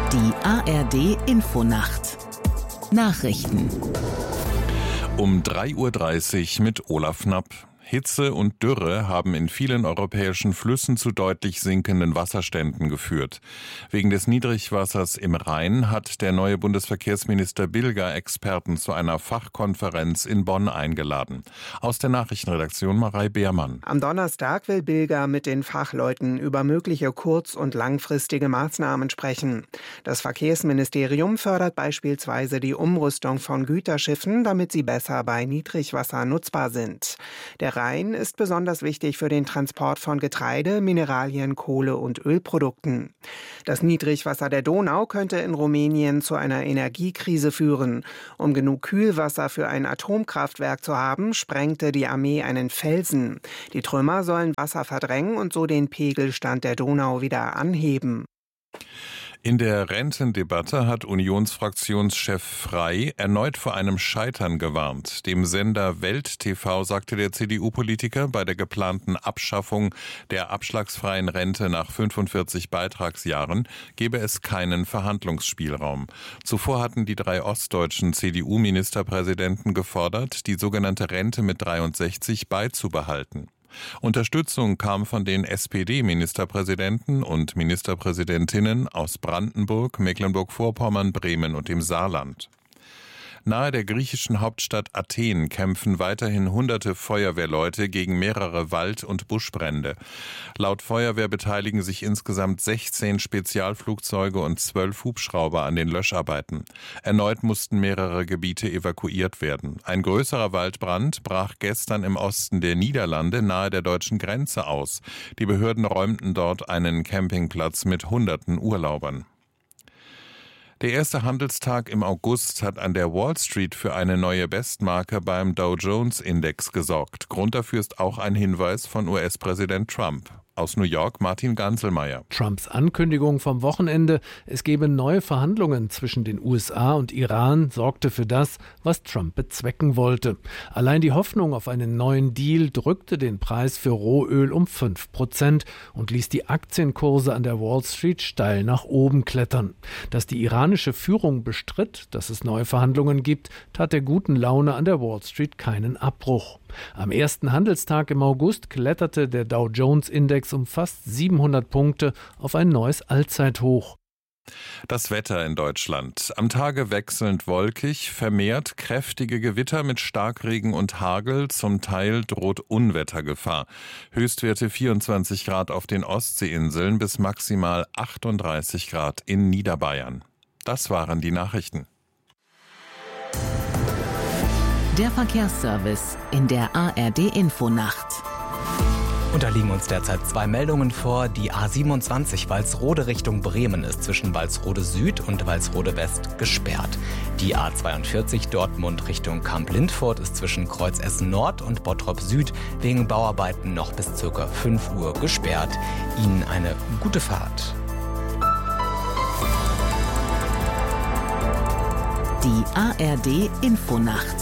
Die ARD-Infonacht. Nachrichten. Um 3:30 Uhr mit Olaf Knapp. Hitze und Dürre haben in vielen europäischen Flüssen zu deutlich sinkenden Wasserständen geführt. Wegen des Niedrigwassers im Rhein hat der neue Bundesverkehrsminister Bilger Experten zu einer Fachkonferenz in Bonn eingeladen. Aus der Nachrichtenredaktion Marei Beermann. Am Donnerstag will Bilger mit den Fachleuten über mögliche kurz- und langfristige Maßnahmen sprechen. Das Verkehrsministerium fördert beispielsweise die Umrüstung von Güterschiffen, damit sie besser bei Niedrigwasser nutzbar sind. Der Rhein ist besonders wichtig für den Transport von Getreide, Mineralien, Kohle und Ölprodukten. Das Niedrigwasser der Donau könnte in Rumänien zu einer Energiekrise führen. Um genug Kühlwasser für ein Atomkraftwerk zu haben, sprengte die Armee einen Felsen. Die Trümmer sollen Wasser verdrängen und so den Pegelstand der Donau wieder anheben. In der Rentendebatte hat Unionsfraktionschef Frey erneut vor einem Scheitern gewarnt. Dem Sender Welt TV sagte der CDU-Politiker, bei der geplanten Abschaffung der abschlagsfreien Rente nach 45 Beitragsjahren gebe es keinen Verhandlungsspielraum. Zuvor hatten die 3 ostdeutschen CDU-Ministerpräsidenten gefordert, die sogenannte Rente mit 63 beizubehalten. Unterstützung kam von den SPD-Ministerpräsidenten und Ministerpräsidentinnen aus Brandenburg, Mecklenburg-Vorpommern, Bremen und dem Saarland. Nahe der griechischen Hauptstadt Athen kämpfen weiterhin hunderte Feuerwehrleute gegen mehrere Wald- und Buschbrände. Laut Feuerwehr beteiligen sich insgesamt 16 Spezialflugzeuge und 12 Hubschrauber an den Löscharbeiten. Erneut mussten mehrere Gebiete evakuiert werden. Ein größerer Waldbrand brach gestern im Osten der Niederlande nahe der deutschen Grenze aus. Die Behörden räumten dort einen Campingplatz mit hunderten Urlaubern. Der erste Handelstag im August hat an der Wall Street für eine neue Bestmarke beim Dow Jones Index gesorgt. Grund dafür ist auch ein Hinweis von US-Präsident Trump. Aus New York Martin Ganselmeier. Trumps Ankündigung vom Wochenende, es gebe neue Verhandlungen zwischen den USA und Iran, sorgte für das, was Trump bezwecken wollte. Allein die Hoffnung auf einen neuen Deal drückte den Preis für Rohöl um 5% und ließ die Aktienkurse an der Wall Street steil nach oben klettern. Dass die iranische Führung bestritt, dass es neue Verhandlungen gibt, tat der guten Laune an der Wall Street keinen Abbruch. Am ersten Handelstag im August kletterte der Dow Jones Index um fast 700 Punkte auf ein neues Allzeithoch. Das Wetter in Deutschland. Am Tage wechselnd wolkig, vermehrt kräftige Gewitter mit Starkregen und Hagel. Zum Teil droht Unwettergefahr. Höchstwerte 24 Grad auf den Ostseeinseln bis maximal 38 Grad in Niederbayern. Das waren die Nachrichten. Der Verkehrsservice in der ARD-Infonacht. Und da liegen uns derzeit 2 Meldungen vor. Die A27 Walsrode Richtung Bremen ist zwischen Walsrode Süd und Walsrode West gesperrt. Die A42 Dortmund Richtung Kamp-Lindfort ist zwischen Kreuzessen Nord und Bottrop Süd wegen Bauarbeiten noch bis ca. 5 Uhr gesperrt. Ihnen eine gute Fahrt. Die ARD-Infonacht.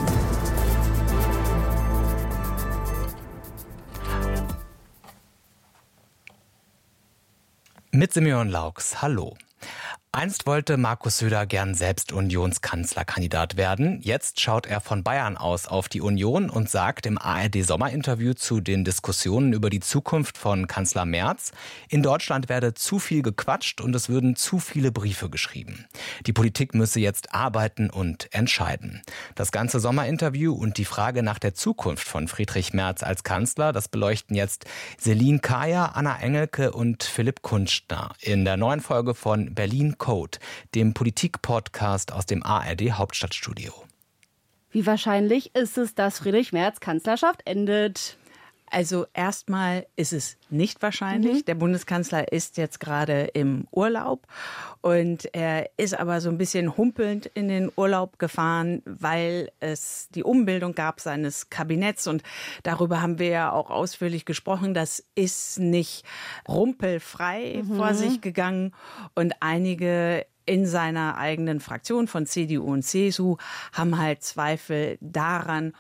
Mit Simeon Laux, hallo. Einst wollte Markus Söder gern selbst Unionskanzlerkandidat werden. Jetzt schaut er von Bayern aus auf die Union und sagt im ARD-Sommerinterview zu den Diskussionen über die Zukunft von Kanzler Merz, in Deutschland werde zu viel gequatscht und es würden zu viele Briefe geschrieben. Die Politik müsse jetzt arbeiten und entscheiden. Das ganze Sommerinterview und die Frage nach der Zukunft von Friedrich Merz als Kanzler, das beleuchten jetzt Selin Kaya, Anna Engelke und Philipp Kunstner in der neuen Folge von Berlin Code, dem Politik-Podcast aus dem ARD-Hauptstadtstudio. Wie wahrscheinlich ist es, dass Friedrich Merz Kanzlerschaft endet? Also erstmal ist es nicht wahrscheinlich. Der Bundeskanzler ist jetzt gerade im Urlaub und er ist aber so ein bisschen humpelnd in den Urlaub gefahren, weil es die Umbildung gab seines Kabinetts und darüber haben wir ja auch ausführlich gesprochen. Das ist nicht rumpelfrei vor sich gegangen und einige in seiner eigenen Fraktion von CDU und CSU haben halt Zweifel daran,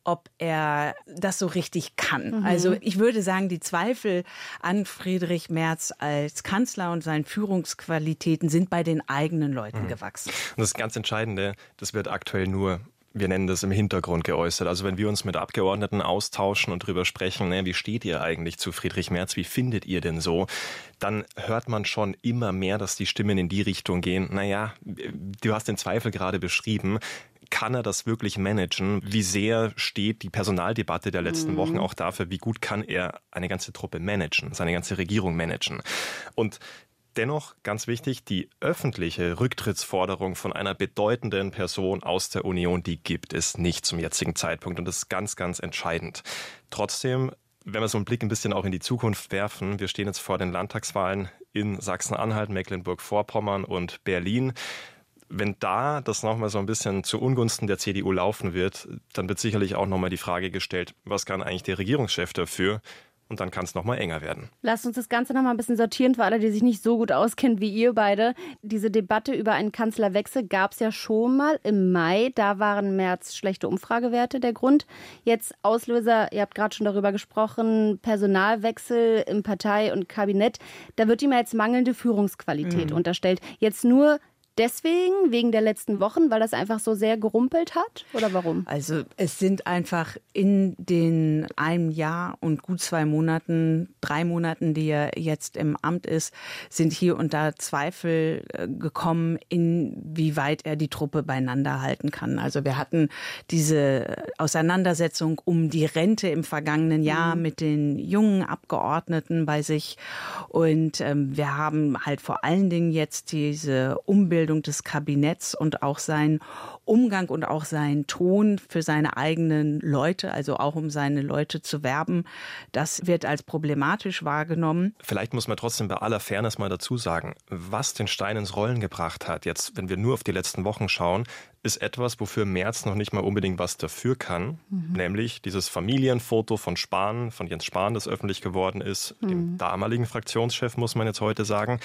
ob er das so richtig kann. Also ich würde sagen, die Zweifel an Friedrich Merz als Kanzler und seinen Führungsqualitäten sind bei den eigenen Leuten gewachsen. Und das ganz Entscheidende, das wird aktuell nur, wir nennen das im Hintergrund geäußert. Also wenn wir uns mit Abgeordneten austauschen und drüber sprechen, wie steht ihr eigentlich zu Friedrich Merz, wie findet ihr denn so, dann hört man schon immer mehr, dass die Stimmen in die Richtung gehen. Naja, du hast den Zweifel gerade beschrieben. Kann er das wirklich managen? Wie sehr steht die Personaldebatte der letzten Wochen auch dafür, wie gut kann er eine ganze Truppe managen, seine ganze Regierung managen? Und dennoch, ganz wichtig, die öffentliche Rücktrittsforderung von einer bedeutenden Person aus der Union, die gibt es nicht zum jetzigen Zeitpunkt. Und das ist ganz, ganz entscheidend. Trotzdem, wenn wir so einen Blick ein bisschen auch in die Zukunft werfen, wir stehen jetzt vor den Landtagswahlen in Sachsen-Anhalt, Mecklenburg-Vorpommern und Berlin. Wenn da das nochmal so ein bisschen zu Ungunsten der CDU laufen wird, dann wird sicherlich auch nochmal die Frage gestellt, was kann eigentlich der Regierungschef dafür? Und dann kann es nochmal enger werden. Lasst uns das Ganze nochmal ein bisschen sortieren für alle, die sich nicht so gut auskennen wie ihr beide. Diese Debatte über einen Kanzlerwechsel gab es ja schon mal im Mai. Da waren Merz schlechte Umfragewerte der Grund. Jetzt Auslöser, ihr habt gerade schon darüber gesprochen, Personalwechsel im Partei- und Kabinett. Da wird ihm ja jetzt mangelnde Führungsqualität unterstellt. Jetzt nur deswegen, wegen der letzten Wochen, weil das einfach so sehr gerumpelt hat? Oder warum? Also es sind einfach in den einem Jahr und gut 2 Monaten, 3 Monaten, die er jetzt im Amt ist, sind hier und da Zweifel gekommen, inwieweit er die Truppe beieinander halten kann. Also wir hatten diese Auseinandersetzung um die Rente im vergangenen Jahr mit den jungen Abgeordneten bei sich. Und wir haben halt vor allen Dingen jetzt diese Umbildung des Kabinetts und auch seinen Umgang und auch seinen Ton für seine eigenen Leute, also auch um seine Leute zu werben, das wird als problematisch wahrgenommen. Vielleicht muss man trotzdem bei aller Fairness mal dazu sagen, was den Stein ins Rollen gebracht hat, jetzt, wenn wir nur auf die letzten Wochen schauen, ist etwas, wofür Merz noch nicht mal unbedingt was dafür kann, nämlich dieses Familienfoto von Jens Spahn, das öffentlich geworden ist, dem damaligen Fraktionschef, muss man jetzt heute sagen.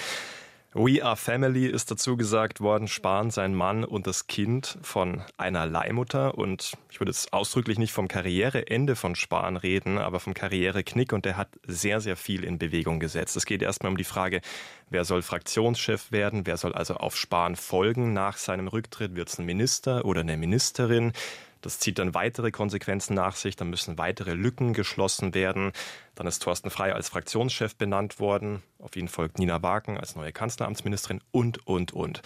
We are family ist dazu gesagt worden, Spahn, sein Mann und das Kind von einer Leihmutter. Und ich würde jetzt ausdrücklich nicht vom Karriereende von Spahn reden, aber vom Karriereknick. Und der hat sehr, sehr viel in Bewegung gesetzt. Es geht erstmal um die Frage, wer soll Fraktionschef werden? Wer soll also auf Spahn folgen nach seinem Rücktritt? Wird es ein Minister oder eine Ministerin? Das zieht dann weitere Konsequenzen nach sich, dann müssen weitere Lücken geschlossen werden. Dann ist Thorsten Frey als Fraktionschef benannt worden. Auf ihn folgt Nina Wagen als neue Kanzleramtsministerin und. Und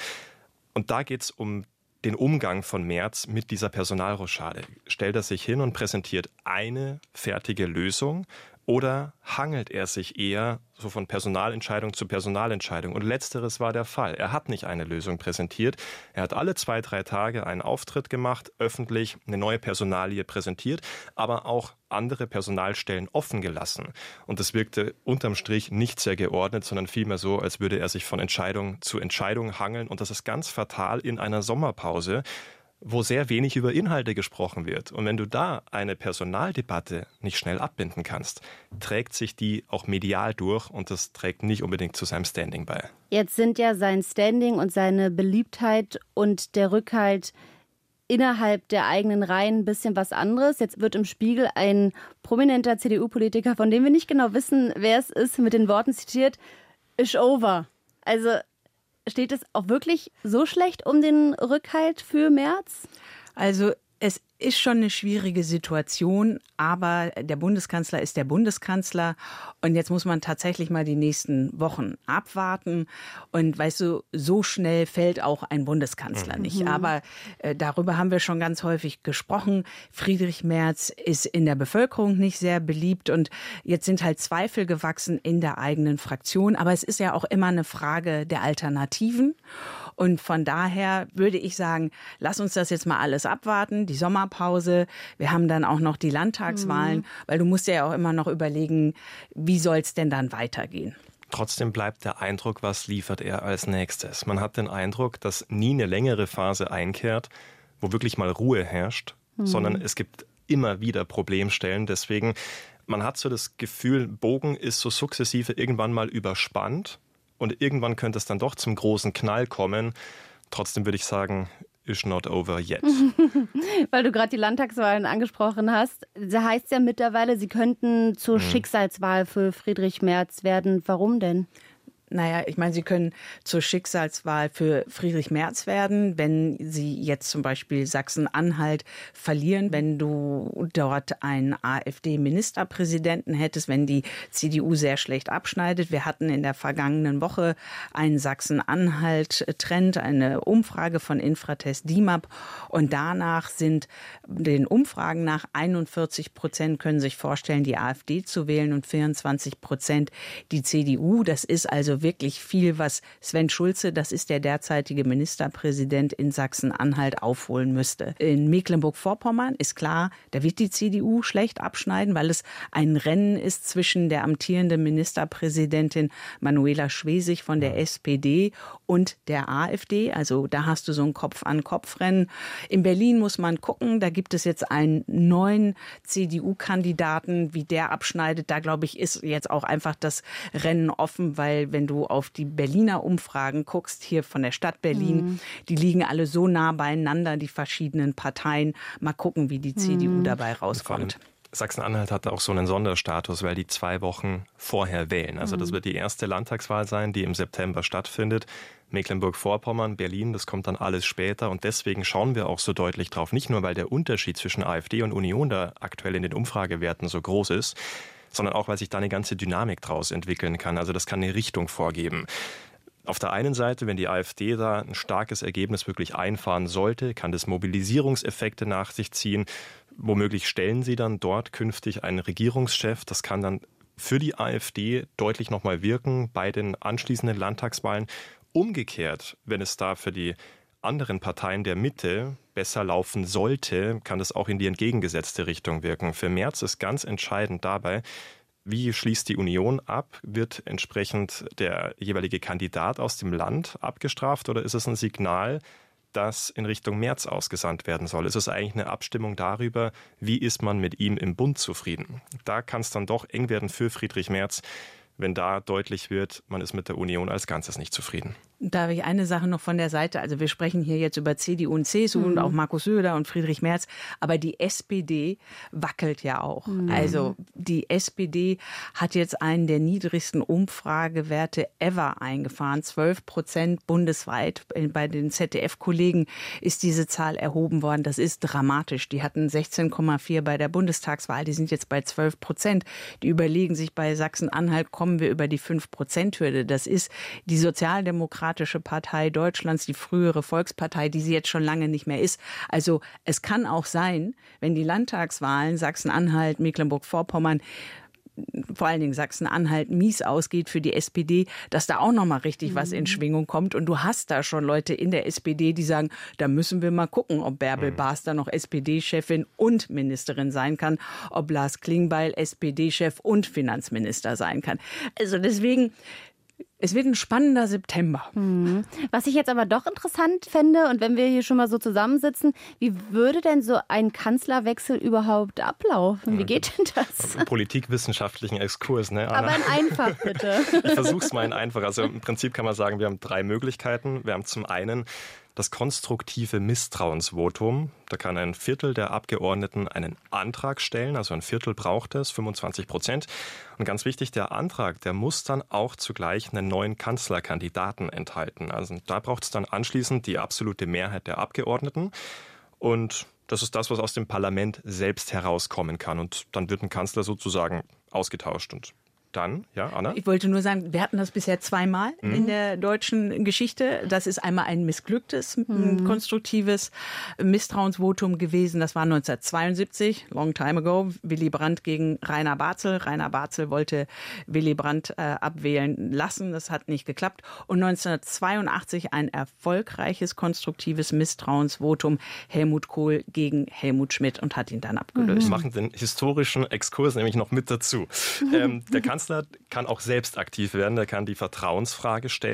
da geht es um den Umgang von Merz mit dieser Personalrochade. Stellt er sich hin und präsentiert eine fertige Lösung oder hangelt er sich eher so von Personalentscheidung zu Personalentscheidung? Und letzteres war der Fall. Er hat nicht eine Lösung präsentiert. Er hat alle 2-3 Tage einen Auftritt gemacht, öffentlich eine neue Personalie präsentiert, aber auch andere Personalstellen offen gelassen. Und das wirkte unterm Strich nicht sehr geordnet, sondern vielmehr so, als würde er sich von Entscheidung zu Entscheidung hangeln. Und das ist ganz fatal in einer Sommerpause, wo sehr wenig über Inhalte gesprochen wird. Und wenn du da eine Personaldebatte nicht schnell abbinden kannst, trägt sich die auch medial durch und das trägt nicht unbedingt zu seinem Standing bei. Jetzt sind ja sein Standing und seine Beliebtheit und der Rückhalt innerhalb der eigenen Reihen ein bisschen was anderes. Jetzt wird im Spiegel ein prominenter CDU-Politiker, von dem wir nicht genau wissen, wer es ist, mit den Worten zitiert, "Is over." Also steht es auch wirklich so schlecht um den Rückhalt für Merz? Also es ist schon eine schwierige Situation, aber der Bundeskanzler ist der Bundeskanzler und jetzt muss man tatsächlich mal die nächsten Wochen abwarten und weißt du, so schnell fällt auch ein Bundeskanzler nicht. Aber darüber haben wir schon ganz häufig gesprochen. Friedrich Merz ist in der Bevölkerung nicht sehr beliebt und jetzt sind halt Zweifel gewachsen in der eigenen Fraktion, aber es ist ja auch immer eine Frage der Alternativen. Und von daher würde ich sagen, lass uns das jetzt mal alles abwarten, die Sommerpause. Wir haben dann auch noch die Landtagswahlen, weil du musst ja auch immer noch überlegen, wie soll es denn dann weitergehen? Trotzdem bleibt der Eindruck, was liefert er als nächstes? Man hat den Eindruck, dass nie eine längere Phase einkehrt, wo wirklich mal Ruhe herrscht, sondern es gibt immer wieder Problemstellen. Deswegen, man hat so das Gefühl, Bogen ist so sukzessive irgendwann mal überspannt. Und irgendwann könnte es dann doch zum großen Knall kommen. Trotzdem würde ich sagen, is not over yet. Weil du gerade die Landtagswahlen angesprochen hast. Da heißt es ja mittlerweile, sie könnten zur Schicksalswahl für Friedrich Merz werden. Warum denn? Naja, ich meine, Sie können zur Schicksalswahl für Friedrich Merz werden, wenn Sie jetzt zum Beispiel Sachsen-Anhalt verlieren, wenn du dort einen AfD-Ministerpräsidenten hättest, wenn die CDU sehr schlecht abschneidet. Wir hatten in der vergangenen Woche einen Sachsen-Anhalt-Trend, eine Umfrage von Infratest DIMAP und danach sind den Umfragen nach 41% können sich vorstellen, die AfD zu wählen und 24% die CDU. Das ist also wirklich viel, was Sven Schulze, das ist der derzeitige Ministerpräsident in Sachsen-Anhalt, aufholen müsste. In Mecklenburg-Vorpommern ist klar, da wird die CDU schlecht abschneiden, weil es ein Rennen ist zwischen der amtierenden Ministerpräsidentin Manuela Schwesig von der SPD und der AfD. Also da hast du so ein Kopf-an-Kopf-Rennen. In Berlin muss man gucken, da gibt es jetzt einen neuen CDU-Kandidaten, wie der abschneidet. Da, glaube ich, ist jetzt auch einfach das Rennen offen, weil wenn du auf die Berliner Umfragen guckst, hier von der Stadt Berlin, die liegen alle so nah beieinander, die verschiedenen Parteien. Mal gucken, wie die CDU dabei rauskommt. Sachsen-Anhalt hat auch so einen Sonderstatus, weil die 2 Wochen vorher wählen. Also das wird die erste Landtagswahl sein, die im September stattfindet. Mecklenburg-Vorpommern, Berlin, das kommt dann alles später. Und deswegen schauen wir auch so deutlich drauf. Nicht nur, weil der Unterschied zwischen AfD und Union da aktuell in den Umfragewerten so groß ist, sondern auch, weil sich da eine ganze Dynamik draus entwickeln kann. Also das kann eine Richtung vorgeben. Auf der einen Seite, wenn die AfD da ein starkes Ergebnis wirklich einfahren sollte, kann das Mobilisierungseffekte nach sich ziehen. Womöglich stellen sie dann dort künftig einen Regierungschef. Das kann dann für die AfD deutlich nochmal wirken bei den anschließenden Landtagswahlen. Umgekehrt, wenn es da für die anderen Parteien der Mitte besser laufen sollte, kann das auch in die entgegengesetzte Richtung wirken. Für Merz ist ganz entscheidend dabei, wie schließt die Union ab? Wird entsprechend der jeweilige Kandidat aus dem Land abgestraft oder ist es ein Signal, das in Richtung Merz ausgesandt werden soll? Ist es eigentlich eine Abstimmung darüber, wie ist man mit ihm im Bund zufrieden? Da kann es dann doch eng werden für Friedrich Merz, wenn da deutlich wird, man ist mit der Union als Ganzes nicht zufrieden. Da habe ich eine Sache noch von der Seite. Also wir sprechen hier jetzt über CDU und CSU und auch Markus Söder und Friedrich Merz. Aber die SPD wackelt ja auch. Also die SPD hat jetzt einen der niedrigsten Umfragewerte ever eingefahren. 12% bundesweit. Bei den ZDF-Kollegen ist diese Zahl erhoben worden. Das ist dramatisch. Die hatten 16,4 bei der Bundestagswahl. Die sind jetzt bei 12%. Die überlegen sich bei Sachsen-Anhalt, kommen wir über die 5%-Hürde. Das ist die Sozialdemokratische Partei Deutschlands, die frühere Volkspartei, die sie jetzt schon lange nicht mehr ist. Also es kann auch sein, wenn die Landtagswahlen Sachsen-Anhalt, Mecklenburg-Vorpommern, vor allen Dingen Sachsen-Anhalt mies ausgeht für die SPD, dass da auch noch mal richtig was in Schwingung kommt. Und du hast da schon Leute in der SPD, die sagen, da müssen wir mal gucken, ob Bärbel Baas da noch SPD-Chefin und Ministerin sein kann, ob Lars Klingbeil SPD-Chef und Finanzminister sein kann. Also deswegen, es wird ein spannender September. Was ich jetzt aber doch interessant fände, und wenn wir hier schon mal so zusammensitzen, wie würde denn so ein Kanzlerwechsel überhaupt ablaufen? Wie geht denn das? Politikwissenschaftlichen Exkurs, ne, Anna? Aber in einfach, bitte. Ich versuche es mal in einfach. Also im Prinzip kann man sagen, wir haben 3 Möglichkeiten. Wir haben zum einen das konstruktive Misstrauensvotum. Da kann ein Viertel der Abgeordneten einen Antrag stellen, also ein Viertel braucht es, 25%. Und ganz wichtig, der Antrag, der muss dann auch zugleich einen neuen Kanzlerkandidaten enthalten. Also da braucht es dann anschließend die absolute Mehrheit der Abgeordneten. Und das ist das, was aus dem Parlament selbst herauskommen kann. Und dann wird ein Kanzler sozusagen ausgetauscht. Und dann, ja, Anna? Ich wollte nur sagen, wir hatten das bisher 2-mal in der deutschen Geschichte. Das ist einmal ein missglücktes, konstruktives Misstrauensvotum gewesen. Das war 1972, long time ago, Willy Brandt gegen Rainer Barzel. Rainer Barzel wollte Willy Brandt abwählen lassen. Das hat nicht geklappt. Und 1982 ein erfolgreiches, konstruktives Misstrauensvotum, Helmut Kohl gegen Helmut Schmidt, und hat ihn dann abgelöst. Wir machen den historischen Exkurs nämlich noch mit dazu. Der Kanzler kann auch selbst aktiv werden, der kann die Vertrauensfrage stellen.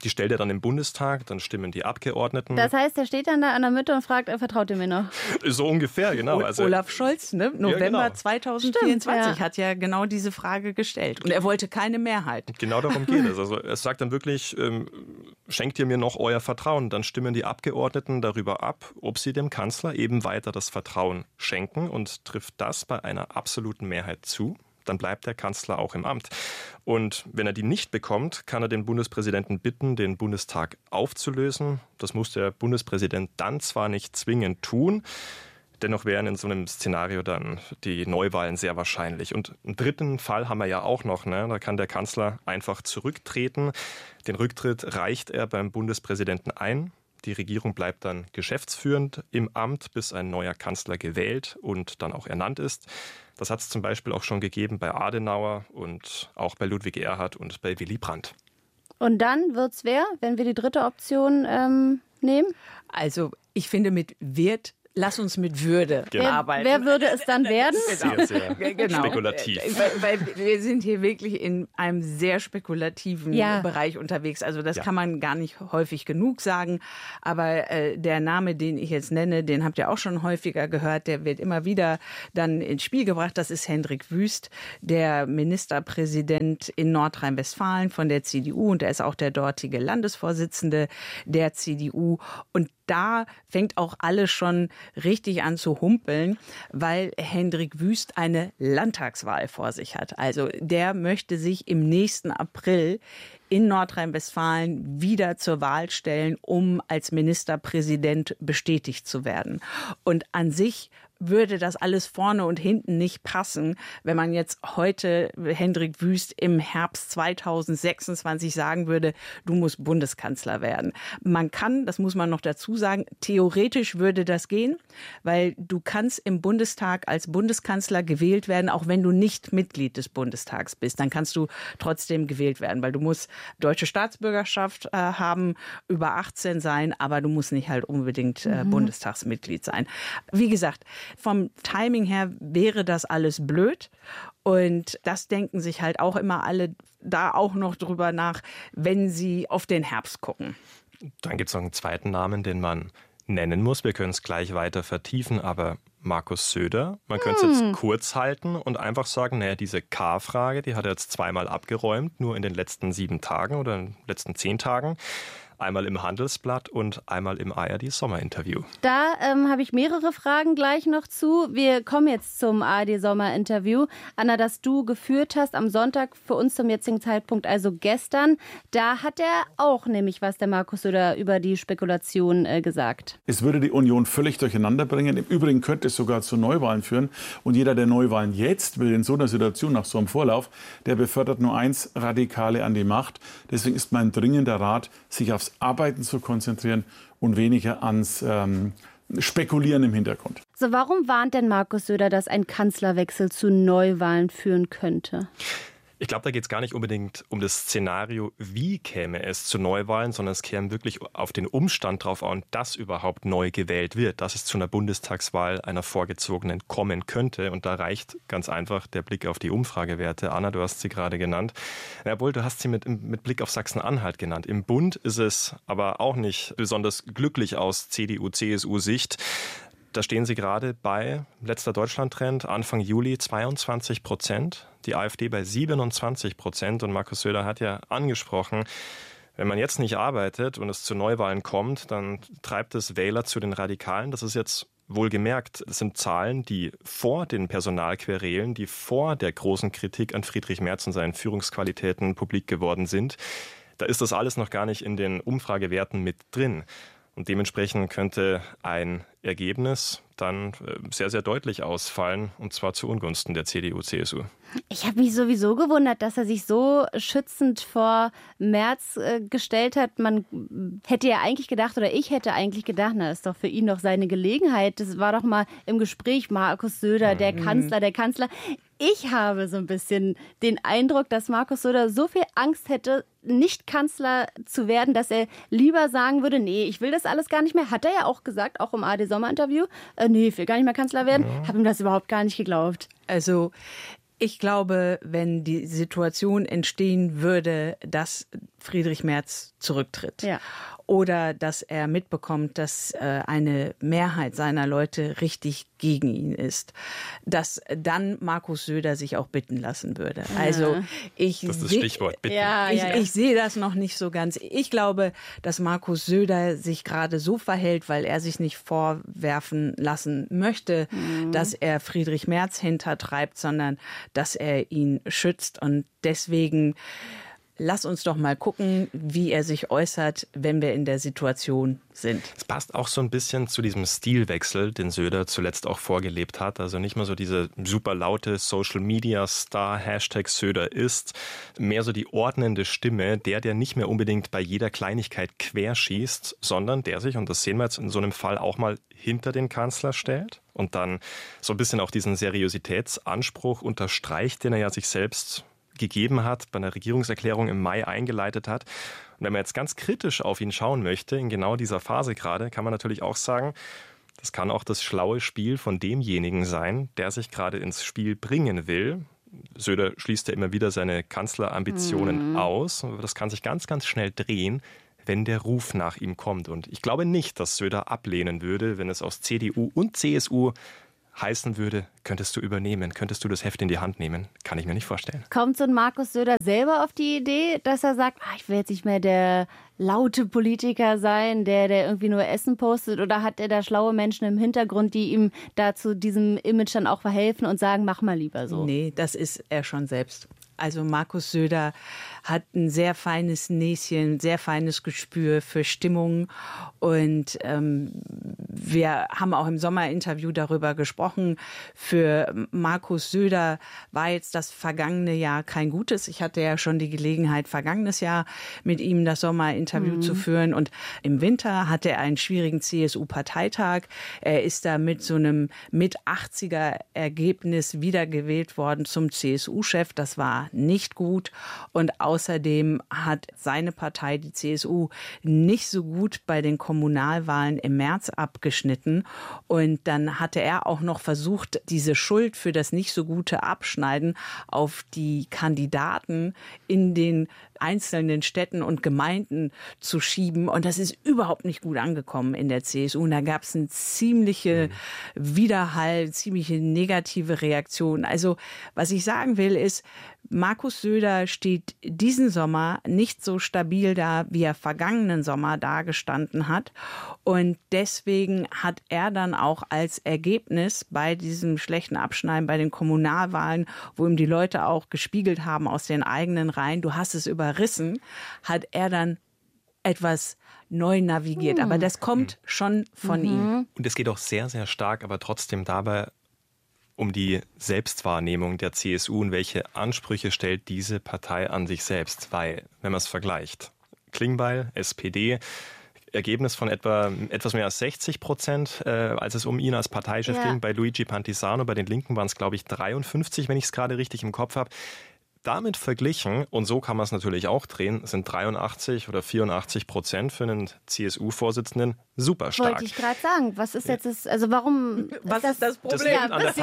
Die stellt er dann im Bundestag, dann stimmen die Abgeordneten. Das heißt, er steht dann da an der Mitte und fragt, vertraut ihr mir noch? So ungefähr, genau. Also, Olaf Scholz, ne? November 2024 Stimmt, hat ja genau diese Frage gestellt. Und er wollte keine Mehrheit. Genau darum geht es. Also er sagt dann wirklich, schenkt ihr mir noch euer Vertrauen? Dann stimmen die Abgeordneten darüber ab, ob sie dem Kanzler eben weiter das Vertrauen schenken, und trifft das bei einer absoluten Mehrheit zu. Dann bleibt der Kanzler auch im Amt. Und wenn er die nicht bekommt, kann er den Bundespräsidenten bitten, den Bundestag aufzulösen. Das muss der Bundespräsident dann zwar nicht zwingend tun, dennoch wären in so einem Szenario dann die Neuwahlen sehr wahrscheinlich. Und einen dritten Fall haben wir ja auch noch. Ne? Da kann der Kanzler einfach zurücktreten. Den Rücktritt reicht er beim Bundespräsidenten ein. Die Regierung bleibt dann geschäftsführend im Amt, bis ein neuer Kanzler gewählt und dann auch ernannt ist. Das hat es zum Beispiel auch schon gegeben bei Adenauer und auch bei Ludwig Erhard und bei Willy Brandt. Und dann wird's wer, wenn wir die dritte Option nehmen? Also ich finde lass uns mit Würde arbeiten. Wer würde es dann werden? Sehr, sehr spekulativ. Weil wir sind hier wirklich in einem sehr spekulativen Bereich unterwegs. Also das kann man gar nicht häufig genug sagen. Aber der Name, den ich jetzt nenne, den habt ihr auch schon häufiger gehört, der wird immer wieder dann ins Spiel gebracht. Das ist Hendrik Wüst, der Ministerpräsident in Nordrhein-Westfalen von der CDU. Und er ist auch der dortige Landesvorsitzende der CDU. Und da fängt auch alles schon richtig an zu humpeln, weil Hendrik Wüst eine Landtagswahl vor sich hat. Also der möchte sich im nächsten April in Nordrhein-Westfalen wieder zur Wahl stellen, um als Ministerpräsident bestätigt zu werden. Und an sich würde das alles vorne und hinten nicht passen, wenn man jetzt heute Hendrik Wüst im Herbst 2026 sagen würde, du musst Bundeskanzler werden. Man kann, das muss man noch dazu sagen, theoretisch würde das gehen, weil du kannst im Bundestag als Bundeskanzler gewählt werden, auch wenn du nicht Mitglied des Bundestags bist. Dann kannst du trotzdem gewählt werden, weil du musst deutsche Staatsbürgerschaft haben, über 18 sein, aber du musst nicht halt unbedingt Bundestagsmitglied sein. Wie gesagt, vom Timing her wäre das alles blöd. Und das denken sich halt auch immer alle da auch noch drüber nach, wenn sie auf den Herbst gucken. Dann gibt es noch einen zweiten Namen, den man nennen muss. Wir können es gleich weiter vertiefen, aber Markus Söder. Man könnte es jetzt kurz halten und einfach sagen, naja, diese K-Frage, die hat er jetzt zweimal abgeräumt, nur in den letzten 7 Tagen oder in den letzten 10 Tagen. Einmal im Handelsblatt und einmal im ARD-Sommerinterview. Da habe ich mehrere Fragen gleich noch zu. Wir kommen jetzt zum ARD-Sommerinterview. Anna, das du geführt hast am Sonntag, für uns zum jetzigen Zeitpunkt, also gestern. Da hat er auch nämlich was, der Markus Söder, über die Spekulation gesagt. Es würde die Union völlig durcheinander bringen. Im Übrigen könnte es sogar zu Neuwahlen führen. Und jeder, der Neuwahlen jetzt will, in so einer Situation, nach so einem Vorlauf, der befördert nur eins: Radikale an die Macht. Deswegen ist mein dringender Rat, sich aufs Arbeiten zu konzentrieren und weniger ans Spekulieren im Hintergrund. So, warum warnt denn Markus Söder, dass ein Kanzlerwechsel zu Neuwahlen führen könnte? Ich glaube, da geht es gar nicht unbedingt um das Szenario, wie käme es zu Neuwahlen, sondern es käme wirklich auf den Umstand drauf an, dass überhaupt neu gewählt wird, dass es zu einer Bundestagswahl einer Vorgezogenen kommen könnte. Und da reicht ganz einfach der Blick auf die Umfragewerte. Anna, du hast sie gerade genannt. Jawohl, du hast sie mit Blick auf Sachsen-Anhalt genannt. Im Bund ist es aber auch nicht besonders glücklich aus CDU-CSU-Sicht. Da stehen sie gerade bei, letzter Deutschland-Trend, Anfang Juli 22%, die AfD bei 27%. Und Markus Söder hat ja angesprochen, wenn man jetzt nicht arbeitet und es zu Neuwahlen kommt, dann treibt es Wähler zu den Radikalen. Das ist jetzt wohlgemerkt, das sind Zahlen, die vor den Personalquerelen, die vor der großen Kritik an Friedrich Merz und seinen Führungsqualitäten publik geworden sind. Da ist das alles noch gar nicht in den Umfragewerten mit drin. Und dementsprechend könnte ein Ergebnis dann sehr, sehr deutlich ausfallen, und zwar zu Ungunsten der CDU-CSU. Ich habe mich sowieso gewundert, dass er sich so schützend vor Merz gestellt hat. Man hätte ja eigentlich gedacht, oder ich hätte eigentlich gedacht, na, das ist doch für ihn doch seine Gelegenheit. Das war doch mal im Gespräch, Markus Söder, der Kanzler. Ich habe so ein bisschen den Eindruck, dass Markus Söder so viel Angst hätte, nicht Kanzler zu werden, dass er lieber sagen würde, nee, ich will das alles gar nicht mehr. Hat er ja auch gesagt, auch im ARD-Sommerinterview. Nee, ich will gar nicht mehr Kanzler werden. Habe ihm das überhaupt gar nicht geglaubt. Also Ich glaube, wenn die Situation entstehen würde, dass Friedrich Merz zurücktritt oder dass er mitbekommt, dass eine Mehrheit seiner Leute richtig gegen ihn ist, dass dann Markus Söder sich auch bitten lassen würde. Also das ist das Stichwort, bitten. Ich sehe das noch nicht so ganz. Ich glaube, dass Markus Söder sich gerade so verhält, weil er sich nicht vorwerfen lassen möchte, dass er Friedrich Merz hintertreibt, sondern dass er ihn schützt. Und deswegen lass uns doch mal gucken, wie er sich äußert, wenn wir in der Situation sind. Es passt auch so ein bisschen zu diesem Stilwechsel, den Söder zuletzt auch vorgelebt hat. Also nicht mehr so diese super laute Social-Media-Star, Hashtag Söder ist, mehr so die ordnende Stimme, der nicht mehr unbedingt bei jeder Kleinigkeit querschießt, sondern der sich, und das sehen wir jetzt in so einem Fall, auch mal hinter den Kanzler stellt und dann so ein bisschen auch diesen Seriositätsanspruch unterstreicht, den er ja sich selbst gegeben hat, bei einer Regierungserklärung im Mai eingeleitet hat. Und wenn man jetzt ganz kritisch auf ihn schauen möchte, in genau dieser Phase gerade, kann man natürlich auch sagen, das kann auch das schlaue Spiel von demjenigen sein, der sich gerade ins Spiel bringen will. Söder schließt ja immer wieder seine Kanzlerambitionen aus. Das kann sich ganz, ganz schnell drehen, wenn der Ruf nach ihm kommt. Und ich glaube nicht, dass Söder ablehnen würde, wenn es aus CDU und CSU heißen würde, könntest du übernehmen, könntest du das Heft in die Hand nehmen? Kann ich mir nicht vorstellen. Kommt so ein Markus Söder selber auf die Idee, dass er sagt, ich will jetzt nicht mehr der laute Politiker sein, der irgendwie nur Essen postet, oder hat er da schlaue Menschen im Hintergrund, die ihm da zu diesem Image dann auch verhelfen und sagen, mach mal lieber so? Nee, das ist er schon selbst. Also Markus Söder hat ein sehr feines Näschen, sehr feines Gespür für Stimmung. Und wir haben auch im Sommerinterview darüber gesprochen. Für Markus Söder war jetzt das vergangene Jahr kein gutes. Ich hatte ja schon die Gelegenheit, vergangenes Jahr mit ihm das Sommerinterview zu führen. Und im Winter hatte er einen schwierigen CSU-Parteitag. Er ist da mit so einem Mit-80er-Ergebnis wiedergewählt worden zum CSU-Chef. Das war nicht gut. Und außerdem hat seine Partei, die CSU, nicht so gut bei den Kommunalwahlen im März abgeschnitten. Und dann hatte er auch noch versucht, diese Schuld für das nicht so gute Abschneiden auf die Kandidaten in den einzelnen Städten und Gemeinden zu schieben. Und das ist überhaupt nicht gut angekommen in der CSU. Und da gab es eine ziemliche Widerhall, ziemliche negative Reaktion. Also was ich sagen will ist, Markus Söder steht diesen Sommer nicht so stabil da, wie er vergangenen Sommer dagestanden hat. Und deswegen hat er dann auch als Ergebnis bei diesem schlechten Abschneiden bei den Kommunalwahlen, wo ihm die Leute auch gespiegelt haben aus den eigenen Reihen, du hast es überrissen, hat er dann etwas neu navigiert. Aber das kommt schon von ihm. Und es geht auch sehr, sehr stark, aber trotzdem dabei um die Selbstwahrnehmung der CSU und welche Ansprüche stellt diese Partei an sich selbst. Weil, wenn man es vergleicht, Klingbeil, SPD, Ergebnis von etwas mehr als 60%, als es um ihn als Parteichef ging. Bei Luigi Pantisano, bei den Linken waren es, glaube ich, 53, wenn ich es gerade richtig im Kopf habe. Damit verglichen, und so kann man es natürlich auch drehen, sind 83 oder 84% für einen CSU-Vorsitzenden super stark. Wollte ich gerade sagen. Was ist jetzt das, also warum? Was ist das Problem?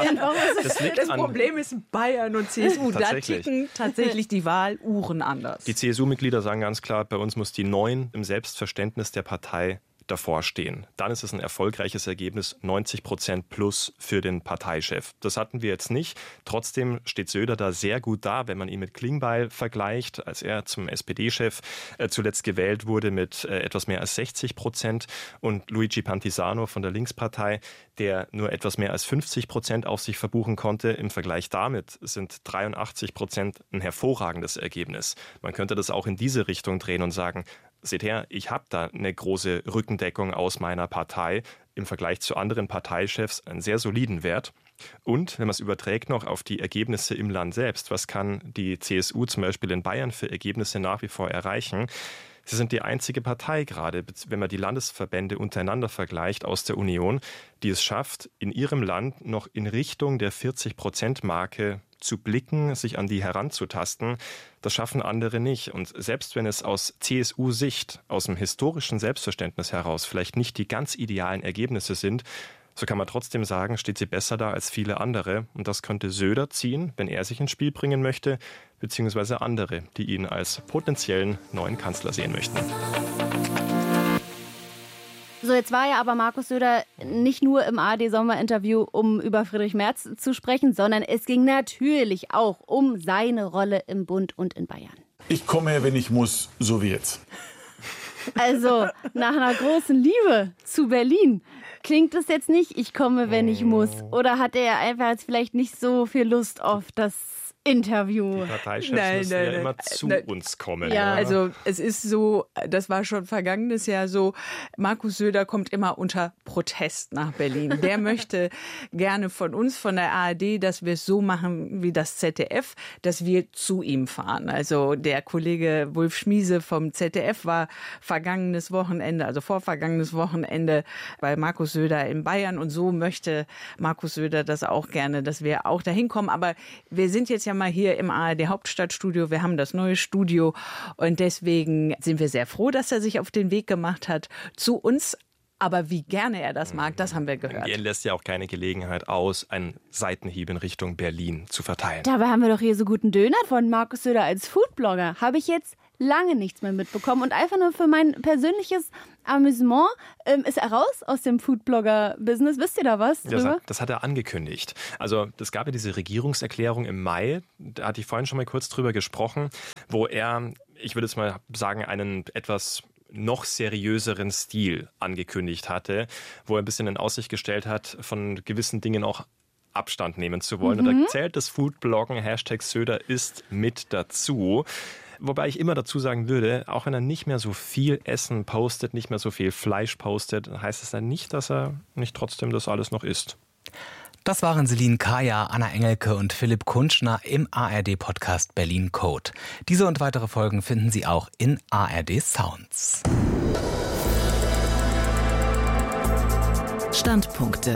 Das Problem ist Bayern und CSU. Da ticken tatsächlich die Wahluhren anders. Die CSU-Mitglieder sagen ganz klar, bei uns muss die 9 im Selbstverständnis der Partei davor stehen. Dann ist es ein erfolgreiches Ergebnis, 90% plus für den Parteichef. Das hatten wir jetzt nicht. Trotzdem steht Söder da sehr gut da, wenn man ihn mit Klingbeil vergleicht, als er zum SPD-Chef zuletzt gewählt wurde mit etwas mehr als 60% und Luigi Pantisano von der Linkspartei, der nur etwas mehr als 50% auf sich verbuchen konnte. Im Vergleich damit sind 83% ein hervorragendes Ergebnis. Man könnte das auch in diese Richtung drehen und sagen, seht her, ich habe da eine große Rückendeckung aus meiner Partei, im Vergleich zu anderen Parteichefs einen sehr soliden Wert. Und wenn man es überträgt noch auf die Ergebnisse im Land selbst, was kann die CSU zum Beispiel in Bayern für Ergebnisse nach wie vor erreichen? Sie sind die einzige Partei gerade, wenn man die Landesverbände untereinander vergleicht aus der Union, die es schafft, in ihrem Land noch in Richtung der 40%-Marke zu blicken, sich an die heranzutasten. Das schaffen andere nicht. Und selbst wenn es aus CSU-Sicht, aus dem historischen Selbstverständnis heraus vielleicht nicht die ganz idealen Ergebnisse sind, So kann man trotzdem sagen, steht sie besser da als viele andere. Und das könnte Söder ziehen, wenn er sich ins Spiel bringen möchte, beziehungsweise andere, die ihn als potenziellen neuen Kanzler sehen möchten. So, jetzt war ja aber Markus Söder nicht nur im ARD-Sommerinterview, um über Friedrich Merz zu sprechen, sondern es ging natürlich auch um seine Rolle im Bund und in Bayern. Ich komme, wenn ich muss, so wie jetzt. Also, nach einer großen Liebe zu Berlin klingt es jetzt nicht, ich komme, wenn ich muss. Oder hat er einfach jetzt vielleicht nicht so viel Lust auf das Interview? Die Parteichefs müssen ja immer zu uns kommen. Ja, also es ist so, das war schon vergangenes Jahr so, Markus Söder kommt immer unter Protest nach Berlin. Der möchte gerne von uns, von der ARD, dass wir es so machen wie das ZDF, dass wir zu ihm fahren. Also der Kollege Wulf Schmiese vom ZDF war vergangenes Wochenende, also vorvergangenes Wochenende bei Markus Söder in Bayern und so möchte Markus Söder das auch gerne, dass wir auch dahin kommen. Aber wir sind jetzt ja mal hier im ARD Hauptstadtstudio. Wir haben das neue Studio und deswegen sind wir sehr froh, dass er sich auf den Weg gemacht hat zu uns. Aber wie gerne er das mag, das haben wir gehört. Er lässt ja auch keine Gelegenheit aus, einen Seitenhieb in Richtung Berlin zu verteilen. Dabei haben wir doch hier so guten Döner von Markus Söder als Foodblogger. Habe ich jetzt lange nichts mehr mitbekommen. Und einfach nur für mein persönliches Amüsement ist er raus aus dem Foodblogger-Business. Wisst ihr da was drüber? Das hat er angekündigt. Also es gab ja diese Regierungserklärung im Mai, da hatte ich vorhin schon mal kurz drüber gesprochen, wo er, ich würde jetzt mal sagen, einen etwas noch seriöseren Stil angekündigt hatte, wo er ein bisschen in Aussicht gestellt hat, von gewissen Dingen auch Abstand nehmen zu wollen. Und da zählt das Foodbloggen, #Söder ist mit dazu. Wobei ich immer dazu sagen würde, auch wenn er nicht mehr so viel Essen postet, nicht mehr so viel Fleisch postet, heißt es dann nicht, dass er nicht trotzdem das alles noch isst. Das waren Selin Kaya, Anna Engelke und Philipp Kunschner im ARD-Podcast Berlin Code. Diese und weitere Folgen finden Sie auch in ARD Sounds. Standpunkte.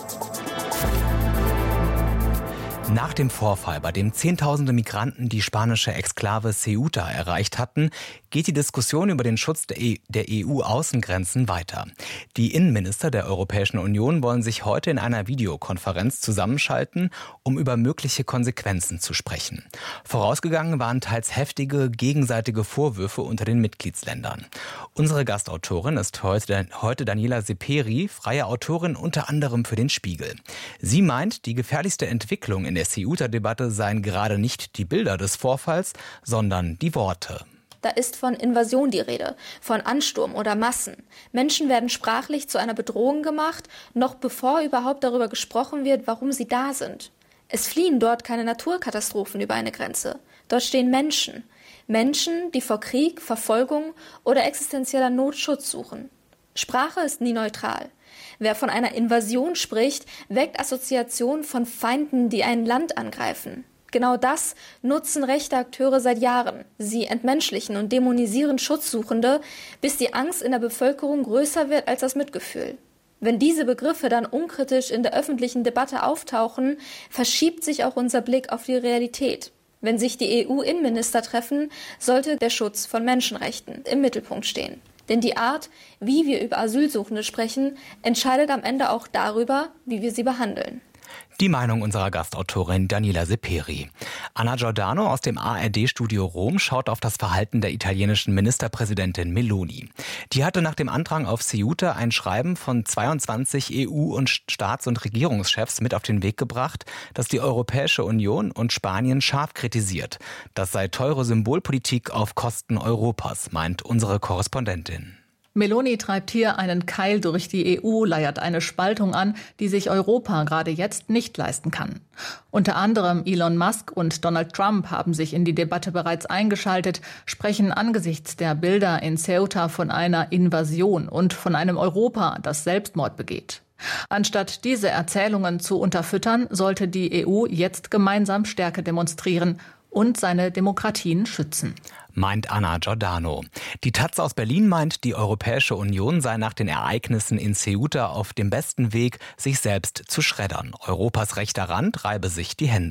Nach dem Vorfall, bei dem Zehntausende Migranten die spanische Exklave Ceuta erreicht hatten, geht die Diskussion über den Schutz der EU-Außengrenzen weiter. Die Innenminister der Europäischen Union wollen sich heute in einer Videokonferenz zusammenschalten, um über mögliche Konsequenzen zu sprechen. Vorausgegangen waren teils heftige gegenseitige Vorwürfe unter den Mitgliedsländern. Unsere Gastautorin ist heute Daniela Seperi, freie Autorin unter anderem für den Spiegel. Sie meint, die gefährlichste Entwicklung in der Ceuta-Debatte seien gerade nicht die Bilder des Vorfalls, sondern die Worte. Da ist von Invasion die Rede, von Ansturm oder Massen. Menschen werden sprachlich zu einer Bedrohung gemacht, noch bevor überhaupt darüber gesprochen wird, warum sie da sind. Es fliehen dort keine Naturkatastrophen über eine Grenze. Dort stehen Menschen. Menschen, die vor Krieg, Verfolgung oder existenzieller Not Schutz suchen. Sprache ist nie neutral. Wer von einer Invasion spricht, weckt Assoziationen von Feinden, die ein Land angreifen. Genau das nutzen rechte Akteure seit Jahren. Sie entmenschlichen und dämonisieren Schutzsuchende, bis die Angst in der Bevölkerung größer wird als das Mitgefühl. Wenn diese Begriffe dann unkritisch in der öffentlichen Debatte auftauchen, verschiebt sich auch unser Blick auf die Realität. Wenn sich die EU-Innenminister treffen, sollte der Schutz von Menschenrechten im Mittelpunkt stehen. Denn die Art, wie wir über Asylsuchende sprechen, entscheidet am Ende auch darüber, wie wir sie behandeln. Die Meinung unserer Gastautorin Daniela Seperi. Anna Giordano aus dem ARD-Studio Rom schaut auf das Verhalten der italienischen Ministerpräsidentin Meloni. Die hatte nach dem Andrang auf Ceuta ein Schreiben von 22 EU- und Staats- und Regierungschefs mit auf den Weg gebracht, das die Europäische Union und Spanien scharf kritisiert. Das sei teure Symbolpolitik auf Kosten Europas, meint unsere Korrespondentin. Meloni treibt hier einen Keil durch die EU, leiert eine Spaltung an, die sich Europa gerade jetzt nicht leisten kann. Unter anderem Elon Musk und Donald Trump haben sich in die Debatte bereits eingeschaltet, sprechen angesichts der Bilder in Ceuta von einer Invasion und von einem Europa, das Selbstmord begeht. Anstatt diese Erzählungen zu unterfüttern, sollte die EU jetzt gemeinsam Stärke demonstrieren und seine Demokratien schützen. Meint Anna Giordano. Die Taz aus Berlin meint, die Europäische Union sei nach den Ereignissen in Ceuta auf dem besten Weg, sich selbst zu schreddern. Europas rechter Rand reibe sich die Hände.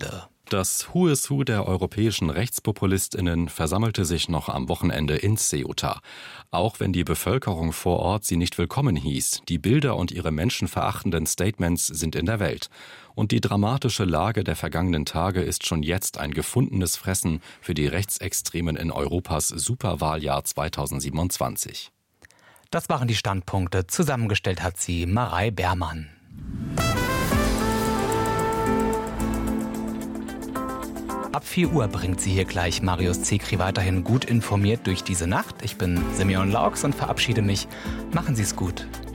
Das Who is Who der europäischen RechtspopulistInnen versammelte sich noch am Wochenende in Ceuta. Auch wenn die Bevölkerung vor Ort sie nicht willkommen hieß, die Bilder und ihre menschenverachtenden Statements sind in der Welt. Und die dramatische Lage der vergangenen Tage ist schon jetzt ein gefundenes Fressen für die Rechtsextremen in Europas Superwahljahr 2027. Das waren die Standpunkte. Zusammengestellt hat sie Marei Beermann. Ab 4 Uhr bringt sie hier gleich Marius Zekri weiterhin gut informiert durch diese Nacht. Ich bin Simeon Laux und verabschiede mich. Machen Sie es gut.